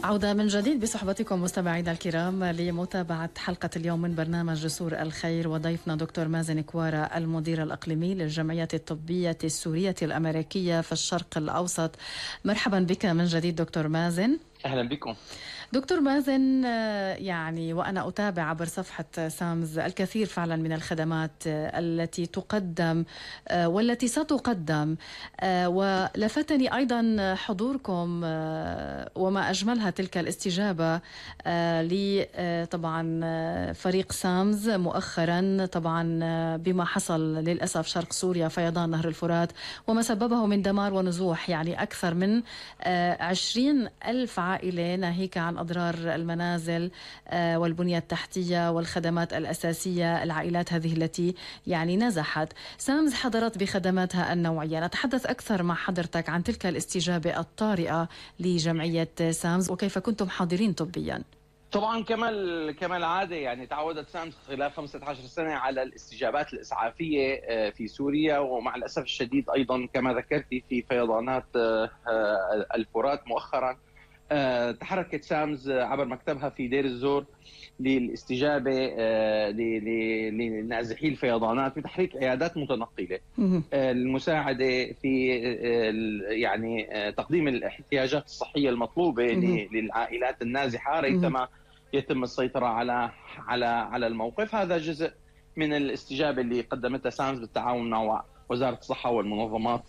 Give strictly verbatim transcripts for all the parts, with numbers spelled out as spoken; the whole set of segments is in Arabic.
عودة من جديد بصحبتكم مستمعينا الكرام لمتابعة حلقة اليوم من برنامج جسور الخير، وضيفنا دكتور مازن كوارة المدير الإقليمي للجمعية الطبية السورية الأمريكية في الشرق الأوسط. مرحبا بك من جديد دكتور مازن. أهلا بكم دكتور مازن، يعني وأنا أتابع عبر صفحة سامز الكثير فعلا من الخدمات التي تقدم والتي ستقدم، ولفتني أيضا حضوركم وما أجملها تلك الاستجابة لطبعا فريق سامز مؤخرا، طبعا بما حصل للأسف شرق سوريا فيضان نهر الفرات وما سببه من دمار ونزوح، يعني أكثر من عشرين ألف عائلة، ناهيك عن أضرار المنازل والبنية التحتية والخدمات الأساسية. العائلات هذه التي يعني نزحت. سامز حضرت بخدماتها النوعية. نتحدث أكثر مع حضرتك عن تلك الاستجابة الطارئة لجمعية سامز وكيف كنتم حاضرين طبيا. طبعا كما كما العاده يعني تعودت سامز خلال خمسة عشر سنة على الاستجابات الإسعافية في سوريا، ومع الأسف الشديد أيضا كما ذكرتي في فيضانات الفرات مؤخرا تحركت سامز عبر مكتبها في دير الزور للاستجابة لنازحي الفيضانات بتحريك عيادات متنقلة المساعدة في يعني تقديم الاحتياجات الصحية المطلوبة للعائلات النازحة ريثما يتم السيطرة على على على الموقف. هذا جزء من الاستجابة اللي قدمتها سامز بالتعاون مع وزارة الصحة والمنظمات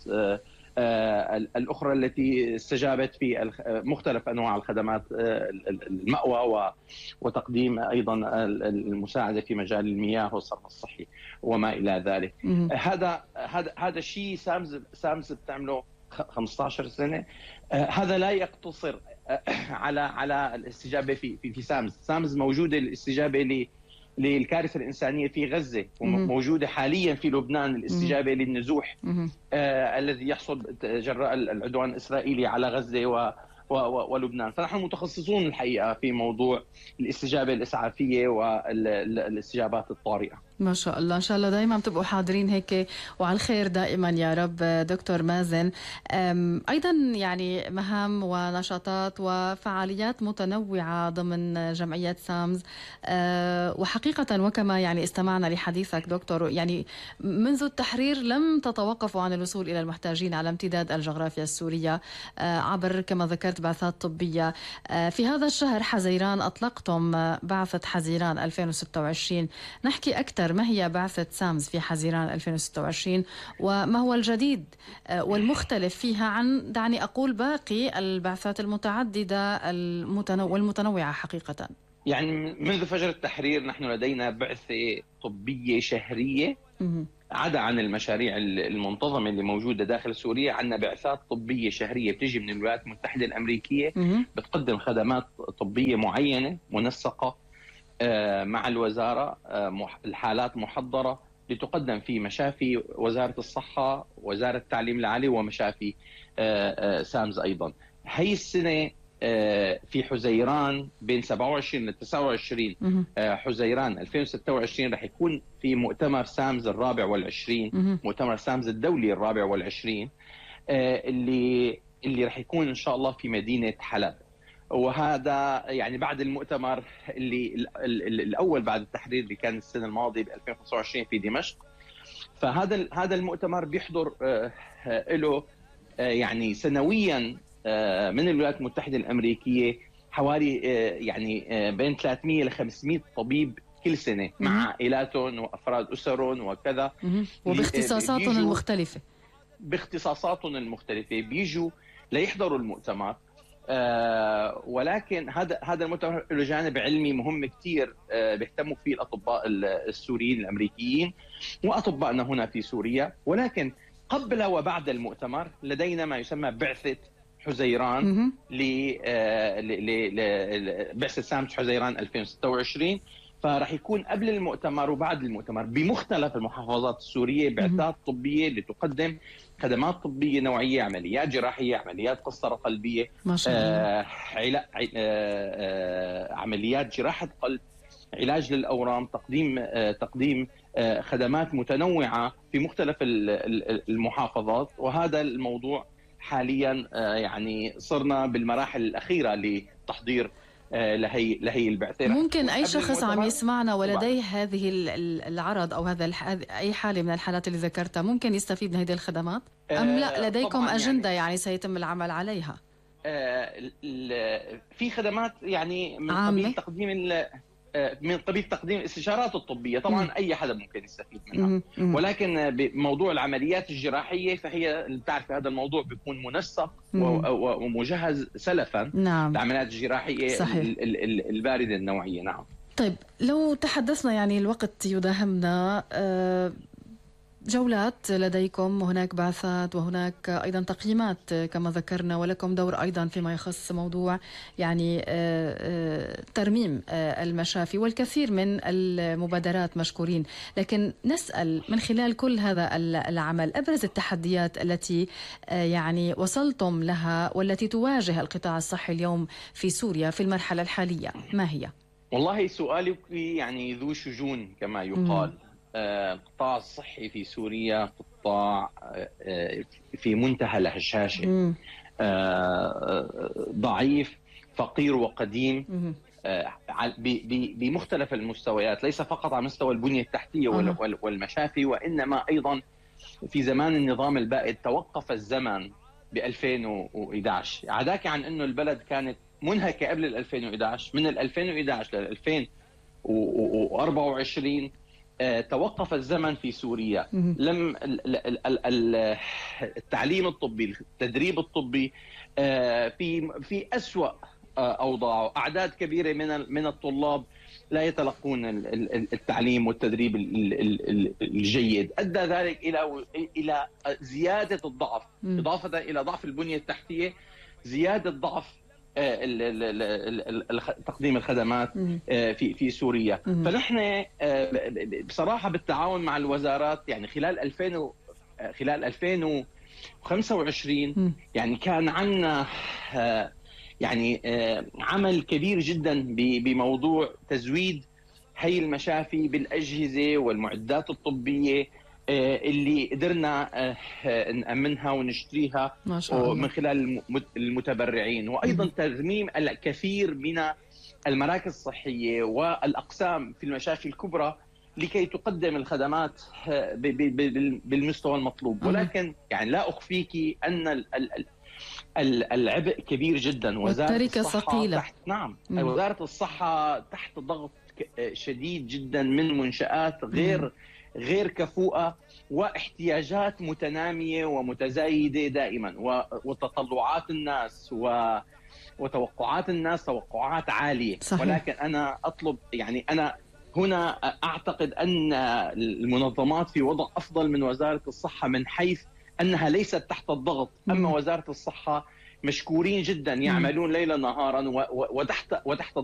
الأخرى التي استجابت في مختلف أنواع الخدمات، المأوى وتقديم أيضا المساعدة في مجال المياه والصرف الصحي وما إلى ذلك. هذا هذا هذا الشيء سامز سامز بتعمله خمسة عشر سنة. هذا لا يقتصر على على الاستجابة في في, في سامز. سامز موجودة الاستجابة ل للكارثة الإنسانية في غزة، وموجودة حاليا في لبنان الاستجابة للنزوح آه الذي يحصل جراء العدوان الإسرائيلي على غزة و ولبنان. فنحن متخصصون الحقيقة في موضوع الاستجابة الإسعافية والاستجابات الطارئة. ما شاء الله، إن شاء الله دائما تبقوا حاضرين هيك وعلى الخير دائما يا رب. دكتور مازن، أيضا يعني مهام ونشاطات وفعاليات متنوعة ضمن جمعية سامز، وحقيقة وكما يعني استمعنا لحديثك دكتور، يعني منذ التحرير لم تتوقفوا عن الوصول إلى المحتاجين على امتداد الجغرافيا السورية عبر كما ذكرت بعثات طبية. في هذا الشهر حزيران أطلقتم بعثة حزيران ألفين وستة وعشرين. نحكي أكثر، ما هي بعثة سامز في حزيران ألفين وستة وعشرين وما هو الجديد والمختلف فيها عن دعني أقول باقي البعثات المتعددة والمتنوعة حقيقة؟ يعني منذ فجر التحرير نحن لدينا بعثة طبية شهرية عدا عن المشاريع المنتظمة اللي موجودة داخل سوريا. عندنا بعثات طبية شهرية بتجي من الولايات المتحدة الأمريكية بتقدم خدمات طبية معينة منسقة مع الوزارة، الحالات محضرة لتقدم في مشافي وزارة الصحة، وزارة التعليم العالي، ومشافي سامز أيضا. هي السنة في حزيران بين سبعة وعشرين ل تسعة وعشرين حزيران ألفين وستة وعشرين رح يكون في مؤتمر سامز الرابع والعشرين، مؤتمر سامز الدولي الرابع والعشرين اللي اللي رح يكون إن شاء الله في مدينة حلب. وهذا يعني بعد المؤتمر اللي الأول بعد التحرير اللي كان السنة الماضية ب ألفين وخمسة وعشرين في دمشق. فهذا هذا المؤتمر بيحضر له يعني سنويا من الولايات المتحدة الأمريكية حوالي يعني بين ثلاثمئة ل خمسمئة طبيب كل سنة مع عائلاتهم وأفراد أسرهم وكذا، وباختصاصاتهم المختلفة باختصاصاتهم المختلفة بيجوا ليحضروا المؤتمر. آه ولكن هذا هذا المؤتمر له جانب علمي مهم كثير آه بيهتموا فيه الأطباء السوريين الأمريكيين وأطبائنا هنا في سوريا. ولكن قبل وبعد المؤتمر لدينا ما يسمى بعثة حزيران لبعثة سامز حزيران ألفين وستة وعشرين. فراح يكون قبل المؤتمر وبعد المؤتمر بمختلف المحافظات السورية بعثات طبية لتقدم خدمات طبية نوعية، عمليات جراحية، عمليات قسطرة قلبية، ما شاء الله. آه علا... آه آه عمليات جراحة قلب، علاج للأورام، تقديم آه تقديم آه خدمات متنوعة في مختلف المحافظات. وهذا الموضوع حاليا يعني صرنا بالمراحل الأخيرة لتحضير لهي لهي البعثة. ممكن أي شخص عم يسمعنا ولديه هذه العرض أو هذا أي حالة من الحالات اللي ذكرتها ممكن يستفيد من هذه الخدمات؟ أم لا لديكم أجندة يعني, يعني سيتم العمل عليها؟ في خدمات يعني من قبيل تقديم من قبيل تقديم الاستشارات الطبية، طبعا م. أي حدا ممكن يستفيد منها، م. م. ولكن بموضوع العمليات الجراحية فهي بتعرف هذا الموضوع بيكون منسق م. ومجهز سلفا. نعم. العمليات الجراحية الباردة النوعية. نعم. طيب لو تحدثنا يعني الوقت يداهمنا، أه جولات لديكم وهناك بعثات وهناك أيضا تقييمات كما ذكرنا، ولكم دور أيضا فيما يخص موضوع يعني ترميم المشافي والكثير من المبادرات مشكورين. لكن نسأل من خلال كل هذا العمل أبرز التحديات التي يعني وصلتم لها والتي تواجه القطاع الصحي اليوم في سوريا في المرحلة الحالية ما هي؟ والله سؤالك يعني ذو شجون كما يقال. م. القطاع الصحي في سوريا قطاع في منتهى الهشاشة، ضعيف فقير وقديم بمختلف المستويات، ليس فقط على مستوى البنية التحتية والمشافي، وإنما أيضا في زمان النظام البائد توقف الزمن ب ألفين وإحدى عشر. عداك عن أنه البلد كانت منهكة قبل ال ألفين وإحدى عشر، من ال ألفين وإحدى عشر لل ألفين وأربعة وعشرين توقف الزمن في سوريا. لم التعليم الطبي التدريب الطبي في في أسوأ أوضاعه، أعداد كبيرة من من الطلاب لا يتلقون التعليم والتدريب الجيد، أدى ذلك إلى إلى زيادة الضعف، إضافة إلى ضعف البنية التحتية زيادة ضعف تقديم الخدمات في في سوريا. فنحن بصراحه بالتعاون مع الوزارات يعني خلال ألفين خلال ألفين وخمسة وعشرين يعني كان عندنا يعني عمل كبير جدا بموضوع تزويد هي المشافي بالاجهزه والمعدات الطبيه اللي قدرنا نأمنها ونشتريها من خلال المتبرعين، وأيضا ترميم الكثير من المراكز الصحية والأقسام في المشافي الكبرى لكي تقدم الخدمات بالمستوى المطلوب. ولكن يعني لا أخفيك أن العبء كبير جدا. وزارة الصحة تحت نعم م. وزارة الصحة تحت ضغط شديد جدا من منشآت غير م. غير كفؤة واحتياجات متنامية ومتزايدة دائما، وتطلعات الناس وتوقعات الناس توقعات عالية. صحيح. ولكن أنا أطلب يعني أنا هنا أعتقد أن المنظمات في وضع أفضل من وزارة الصحة من حيث أنها ليست تحت الضغط. أما وزارة الصحة مشكورين جدا يعملون ليلا نهارا وتحت وتحت